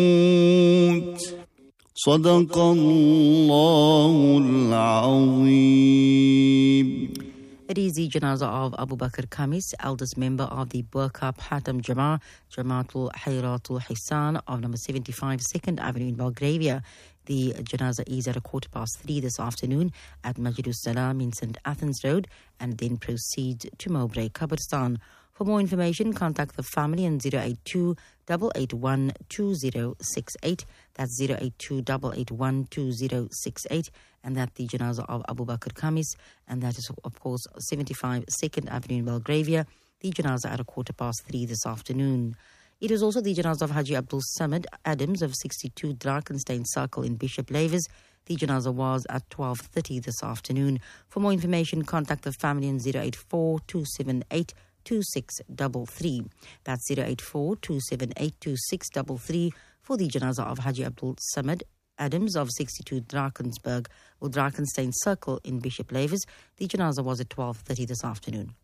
صدق الله العظيم. It is the janazah of Abu Bakr Khamis, eldest member of the Burqa Hatam Jamaatul Hayratul Hisan of number 75 2nd Avenue in Belgravia. The janazah is at 3:15 this afternoon at Masjidus Salam in St. Athens Road and then proceeds to Mowbray Qabristan. For more information, contact the family on 082 881 2068. That's 082 881 2068. And that the janazah of Abu Bakr Khamis. And that is, of course, 75 2nd Avenue in Belgravia. The janazah at 3:15 this afternoon. It was also the janazah of Haji Abdul Samad Adams of 62 Drakenstein Circle in Bishop Lavis. The janazah was at 12:30 this afternoon. For more information, contact the family on 084 278 2633. That's 084 278 2633 for the janazah of Haji Abdul Samad Adams of 62 Drakensberg or Drakenstein Circle in Bishop Lavis. The janazah was at 12:30 this afternoon.